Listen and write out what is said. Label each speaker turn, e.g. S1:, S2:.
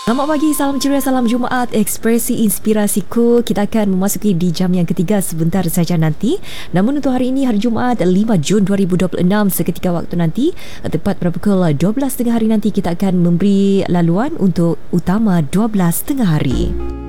S1: Selamat pagi, salam ceria, salam Jumaat, ekspresi inspirasiku. Kita akan memasuki di jam yang ketiga sebentar saja nanti. Namun untuk hari ini, hari Jumaat 5 Jun 2026, seketika waktu nanti, tepat pada pukul 12 tengah hari nanti, kita akan memberi laluan untuk utama 12 tengah hari.